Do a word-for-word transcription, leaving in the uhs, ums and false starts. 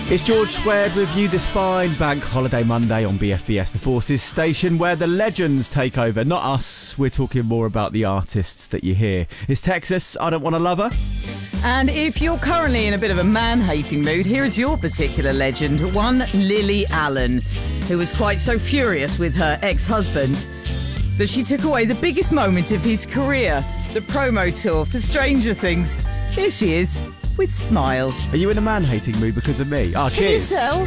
It's George Squared with you this fine Bank Holiday Monday on B F B S The Forces station, where the legends take over, not us. We're talking more about the artists that you hear. It's Texas, I Don't Want to Love Her. And if you're currently in a bit of a man-hating mood, here is your particular legend, one Lily Allen, who was quite so furious with her ex-husband that she took away the biggest moment of his career, the promo tour for Stranger Things. Here she is, with Smile. Are you in a man-hating mood because of me? Ah, Can you cheers. tell?